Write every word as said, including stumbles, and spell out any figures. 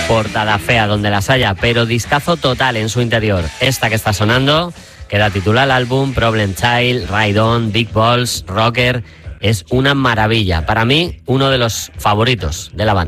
portada fea donde las haya, pero discazo total en su interior. Esta que está sonando, que da título al álbum, Problem Child, Ride On, Big Balls, Rocker, es una maravilla. Para mí, uno de los favoritos de la banda.